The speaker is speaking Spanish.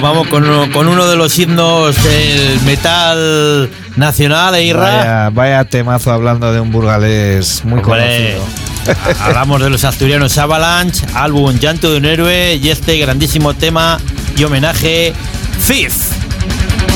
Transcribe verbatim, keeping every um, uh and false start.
vamos con uno, con uno de los himnos del metal nacional, ¿eh, Irra? Vaya, vaya temazo hablando de un burgalés muy Hombre, conocido. Hablamos de los asturianos Avalanche, álbum Llanto de un héroe y este grandísimo tema y homenaje, Thief.